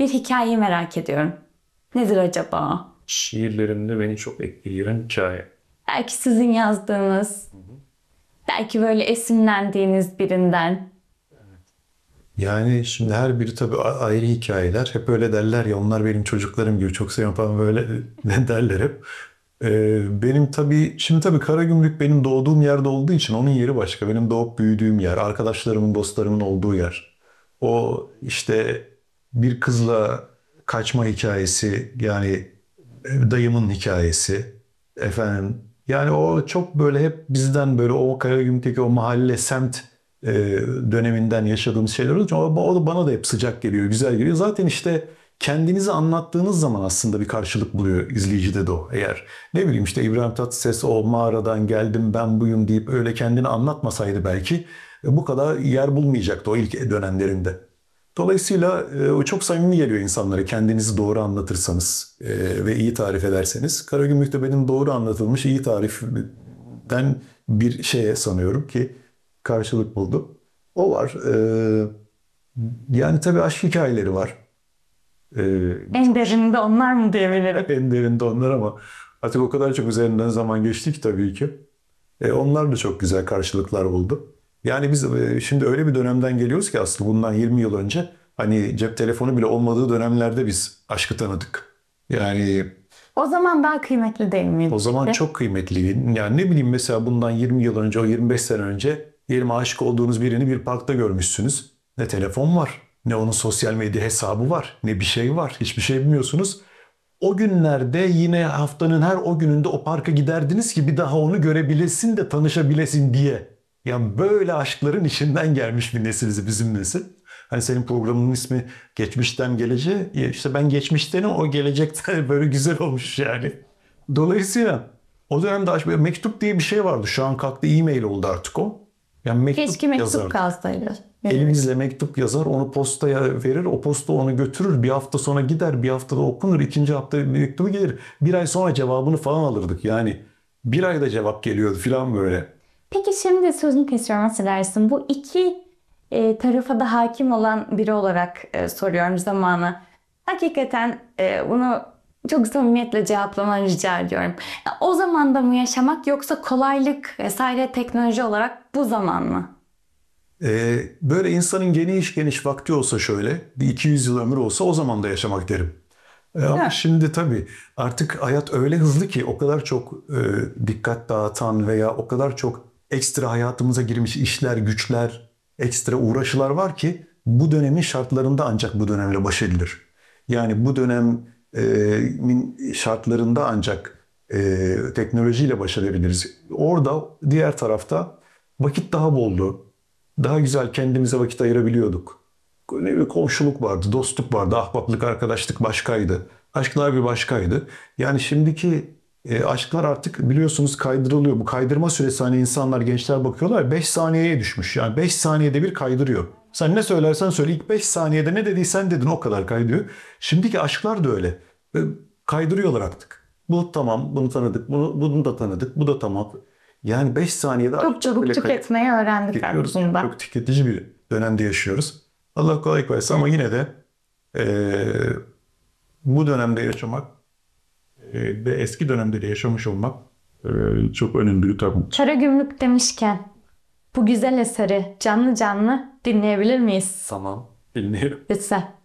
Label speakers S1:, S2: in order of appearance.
S1: bir hikayeyi merak ediyorum. Nedir acaba?
S2: Şiirlerinde beni çok etkileyen hikaye.
S1: Belki sizin yazdığınız, belki böyle esinlendiğiniz birinden.
S3: Yani şimdi her biri tabii ayrı hikayeler. Hep öyle derler ya, onlar benim çocuklarım gibi, çok seviyorum falan, böyle derler hep. Benim tabii şimdi tabii Karagümrük benim doğduğum yerde olduğu için onun yeri başka. Benim doğup büyüdüğüm yer, arkadaşlarımın, dostlarımın olduğu yer. O işte bir kızla kaçma hikayesi, yani dayımın hikayesi efendim. Yani o çok böyle hep bizden, böyle o Karagümrük'teki o mahalle semt e, döneminden yaşadığımız şeyler olunca o da bana da hep sıcak geliyor, güzel geliyor. Zaten işte kendinizi anlattığınız zaman aslında bir karşılık buluyor izleyicide de o. Eğer ne bileyim işte İbrahim Tatlıses o mağaradan geldim ben buyum deyip öyle kendini anlatmasaydı belki bu kadar yer bulmayacaktı o ilk dönemlerinde. Dolayısıyla o çok samimi geliyor insanlara, kendinizi doğru anlatırsanız ve iyi tarif ederseniz. Karagümrük'te benim doğru anlatılmış iyi tariften bir şeye sanıyorum ki karşılık buldu. O var. Yani tabii aşk hikayeleri var. E,
S1: En derinde onlar mı diyebilirim?
S3: En derinde onlar ama artık o kadar çok üzerinden zaman geçti ki tabii ki. Onlar da çok güzel karşılıklar buldu. Yani biz şimdi öyle bir dönemden geliyoruz ki aslında bundan 20 yıl önce hani cep telefonu bile olmadığı dönemlerde biz aşkı tanıdık. Yani
S1: O zaman daha kıymetli değil miydi?
S3: o zaman çok kıymetliydi. Yani ne bileyim mesela bundan 20 yıl önce, o 25 sene önce diyelim aşık olduğunuz birini bir parkta görmüşsünüz. Ne telefon var, ne onun sosyal medya hesabı var, ne bir şey var. Hiçbir şey bilmiyorsunuz. O günlerde yine haftanın her o gününde o parka giderdiniz ki bir daha onu görebilesin de tanışabilesin diye. Yani böyle aşkların içinden gelmiş bir nesiliz bizim nesil. Hani senin programının ismi Geçmişten Geleceğe. Ya işte ben geçmiştenim, o gelecekten böyle güzel olmuş yani. Dolayısıyla o dönemde aşk, böyle mektup diye bir şey vardı. Şu an kalktı, e-mail oldu artık o. Yani mektup
S1: Keşke mektup
S3: yazardık.
S1: kalsaydı.
S3: Elimizle mektup yazar, onu postaya verir, o posta onu götürür. Bir hafta sonra gider, bir haftada okunur, ikinci hafta mektubu gelir. Bir ay sonra cevabını falan alırdık. Yani bir ayda cevap geliyordu falan böyle.
S1: Peki şimdi sözünü kesiyorum, affedersin. Bu iki tarafa da hakim olan biri olarak soruyorum zamanı. Hakikaten bunu çok samimiyetle cevaplamanı rica ediyorum. Ya, o zamanda mı yaşamak yoksa kolaylık vesaire teknoloji olarak bu zaman mı?
S3: Böyle insanın geniş geniş vakti olsa, şöyle bir 200 yıl ömür olsa, o zaman da yaşamak derim. Ama
S1: Ha.
S3: şimdi tabii artık hayat öyle hızlı ki, o kadar çok dikkat dağıtan veya o kadar çok ekstra hayatımıza girmiş işler, güçler, ekstra uğraşılar var ki bu dönemin şartlarında ancak bu dönemle baş edilir. Yani bu dönemin şartlarında ancak teknolojiyle baş edebiliriz. Orada diğer tarafta vakit daha boldu. Daha güzel kendimize vakit ayırabiliyorduk. Ne bir komşuluk vardı, dostluk vardı, ahbaplık, arkadaşlık başkaydı. Aşklar bir başkaydı. Yani şimdiki aşklar artık biliyorsunuz kaydırılıyor. Bu kaydırma süresi, hani insanlar, gençler bakıyorlar, 5 saniyeye düşmüş. Yani 5 saniyede bir kaydırıyor. Sen ne söylersen söyle, ilk 5 saniyede ne dediysen dedin, o kadar kaydırıyor. Şimdiki aşklar da öyle. Kaydırıyorlar artık. Bu tamam, bunu tanıdık, bunu da tanıdık, bu da tamam. Yani 5 saniyede
S1: Çok
S3: aşk
S1: çabuk
S3: böyle
S1: tüketmeyi öğrendik
S3: tüketiyoruz.
S1: aslında.
S3: Çok tüketici bir dönemde yaşıyoruz. Allah kolaylık versin ama yine de eee, bu dönemde yaşamak ve eski dönemde de yaşamış olmak çok önemli bir tabii.
S1: Karagümrük demişken bu güzel eseri canlı canlı dinleyebilir miyiz?
S3: Tamam. Dinleyelim.
S1: Lütfen.